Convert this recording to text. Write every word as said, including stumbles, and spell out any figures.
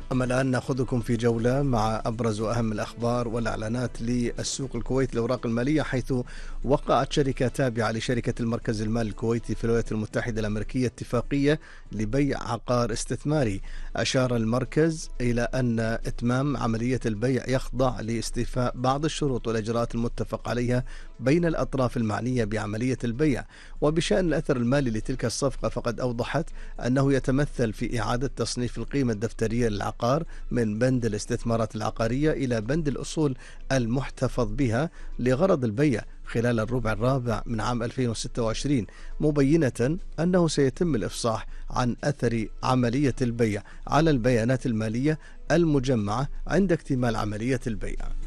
أما الآن نأخذكم في جولة مع أبرز وأهم الأخبار والإعلانات للسوق الكويتي للأوراق المالية، حيث وقعت شركة تابعة لشركة المركز المالي الكويتي في الولايات المتحدة الأمريكية اتفاقية لبيع عقار استثماري. أشار المركز إلى أن إتمام عملية البيع يخضع لاستيفاء بعض الشروط والإجراءات المتفق عليها بين الأطراف المعنية بعملية البيع. وبشأن الأثر المالي لتلك الصفقة، فقد أوضحت أنه يتمثل في إعادة تصنيف القيمة الدفترية للعقار من بند الاستثمارات العقارية إلى بند الأصول المحتفظ بها لغرض البيع خلال الربع الرابع من عام ألفين وستة وعشرين، مبينة أنه سيتم الإفصاح عن أثر عملية البيع على البيانات المالية المجمعة عند اكتمال عملية البيع.